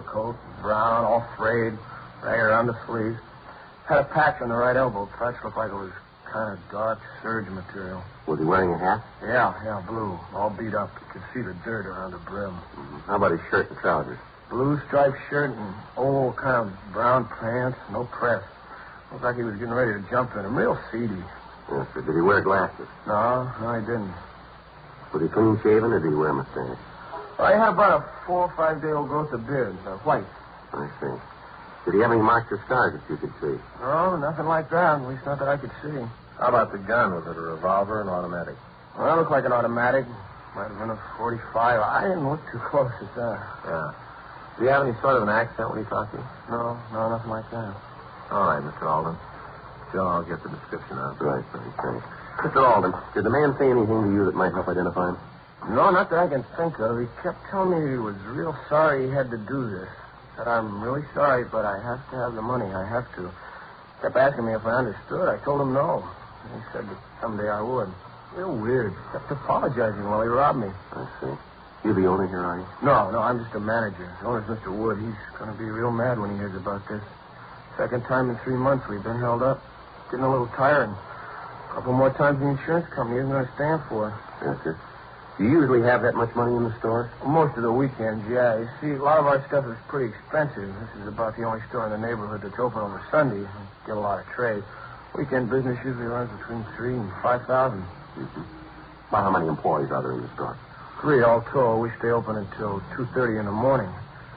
overcoat, brown, all frayed, ragged around the sleeves. Had a patch on the right elbow. Patch looked like it was kind of dark serge material. Was he wearing a hat? Yeah, blue. All beat up. You could see the dirt around the brim. Mm-hmm. How about his shirt and trousers? Blue striped shirt and old kind of brown pants, no press. Looked like he was getting ready to jump in them. Real seedy. Yes, sir. Did he wear glasses? No, he didn't. Was he clean shaven or did he wear a mustache? Well, he had about a 4 or 5 day old growth of beard, white. I see. Did he have any marks or scars that you could see? No, nothing like that. At least not that I could see. How about the gun? Was it a revolver or an automatic? Well, that looked like an automatic. Might have been a .45. I didn't look too close at that. Yeah. Do you have any sort of an accent when he talked to you? No, nothing like that. All right, Mr. Alden. Joe, I'll get the description out. Right, thanks. Mr. Alden, did the man say anything to you that might help identify him? No, not that I can think of. He kept telling me he was real sorry he had to do this. Said, I'm really sorry, but I have to have the money. I have to. Kept asking me if I understood. I told him no. He said that someday I would. Real weird. Kept apologizing while he robbed me. I see. You the owner here, are you? No, I'm just a manager. The owner's Mr. Wood. He's going to be real mad when he hears about this. Second time in 3 months we've been held up. Getting a little tired. A couple more times the insurance company isn't going to stand for it. Yes, sir. Do you usually have that much money in the store? Most of the weekends, yeah. You see, a lot of our stuff is pretty expensive. This is about the only store in the neighborhood that's open on a Sunday. We get a lot of trade. Weekend business usually runs between $3,000 and $5,000. Mm-hmm. Well, how many employees are there in the store? 3 all told. We stay open until 2:30 in the morning.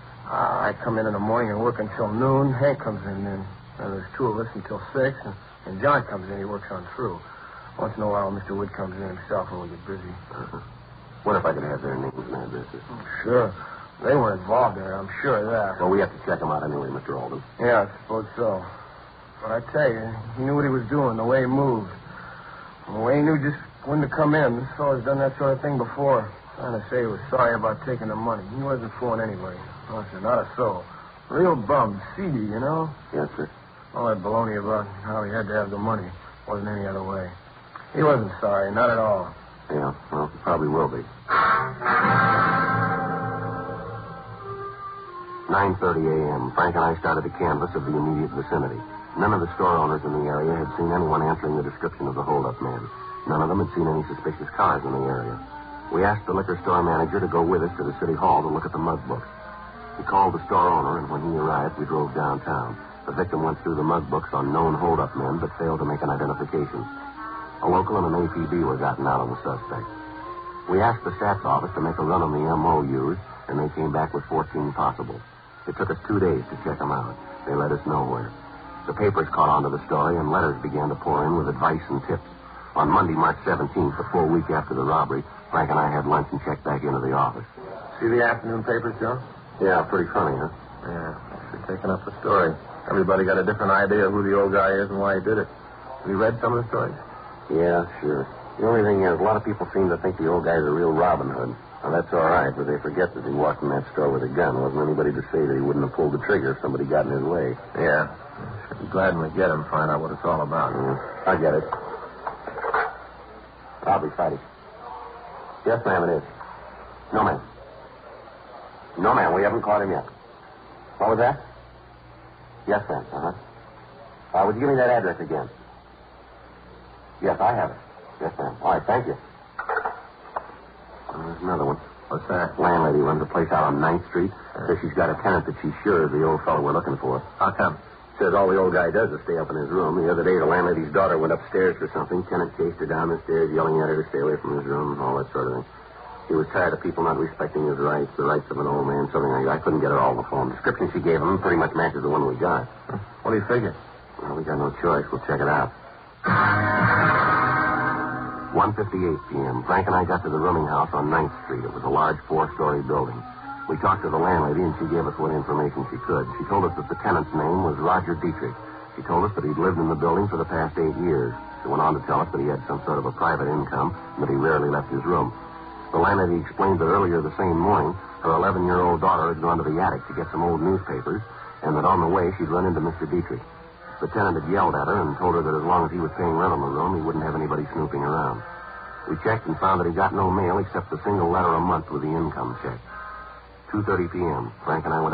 I come in the morning and work until noon. Hank comes in then. And there's 2 of us until 6. And John comes in. He works on through. Once in a while, Mr. Wood comes in himself when we get busy. Uh-huh. What if I could have their names and addresses? Sure. They weren't involved there. I'm sure of that. Well, we have to check them out anyway, Mr. Alden. Yeah, I suppose so. But I tell you, he knew what he was doing, the way he moved. And the way he knew just when to come in. This fellow's done that sort of thing before. Trying to say he was sorry about taking the money. He wasn't fooling anybody. No, sir, not a soul. Real bum, seedy, you know? Yes, sir. All that baloney about how he had to have the money. Wasn't any other way. He wasn't sorry, not at all. Yeah, well, he probably will be. 9:30 a.m. Frank and I started to canvass of the immediate vicinity. None of the store owners in the area had seen anyone answering the description of the hold-up man. None of them had seen any suspicious cars in the area. We asked the liquor store manager to go with us to the city hall to look at the mug books. He called the store owner, and when he arrived, we drove downtown. The victim went through the mug books on known hold-up men, but failed to make an identification. A local and an APB were gotten out on the suspect. We asked the stats office to make a run on the MO used, and they came back with 14 possibles. It took us 2 days to check them out. They led us nowhere. The papers caught on to the story, and letters began to pour in with advice and tips. On Monday, March 17th, a full week after the robbery, Frank and I had lunch and checked back into the office. See the afternoon papers, Joe? Yeah, pretty funny, huh? Yeah, actually taking up the story. Everybody got a different idea of who the old guy is and why he did it. Have you read some of the stories? Yeah, sure. The only thing is, a lot of people seem to think the old guy's a real Robin Hood. Now, that's all right, but they forget that he walked in that store with a gun. Wasn't anybody to say that he wouldn't have pulled the trigger if somebody got in his way. Yeah. Should be glad when we get him, find out what it's all about. I get it. I'll be fighting. Yes, ma'am, it is. No, ma'am. No, ma'am, we haven't caught him yet. What was that? Yes, ma'am. Uh-huh. Would you give me that address again? Yes, I have it. Yes, ma'am. All right, thank you. There's another one. What's that? Landlady runs a place out on 9th Street. Says she's got a tenant that she's sure is the old fellow we're looking for. How come? Says all the old guy does is stay up in his room. The other day, the landlady's daughter went upstairs for something. Tenant chased her down the stairs, yelling at her to stay away from his room and all that sort of thing. He was tired of people not respecting his rights, the rights of an old man, something like that. I couldn't get it all on the phone. The description she gave him pretty much matches the one we got. What do you figure? Well, we got no choice. We'll check it out. 1:58 p.m. Frank and I got to the rooming house on 9th Street. It was a large 4-story building. We talked to the landlady, and she gave us what information she could. She told us that the tenant's name was Roger Dietrich. She told us that he'd lived in the building for the past 8 years. She went on to tell us that he had some sort of a private income and that he rarely left his room. The landlady explained that earlier the same morning, her 11-year-old daughter had gone to the attic to get some old newspapers, and that on the way she'd run into Mr. Dietrich. The tenant had yelled at her and told her that as long as he was paying rent on the room, he wouldn't have anybody snooping around. We checked and found that he got no mail except a single letter a month with the income check. 2:30 p.m. Frank and I went